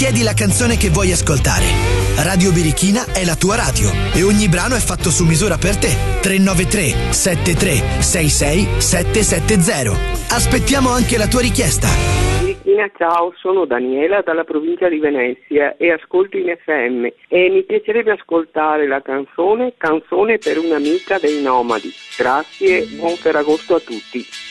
Chiedi la canzone che vuoi ascoltare. Radio Birichina è la tua radio e ogni brano è fatto su misura per te. 393 73 66 770. Aspettiamo anche la tua richiesta. Birichina, ciao, sono Daniela dalla provincia di Venezia e ascolto in FM e mi piacerebbe ascoltare la canzone per un'amica dei Nomadi. Grazie, buon Ferragosto a tutti.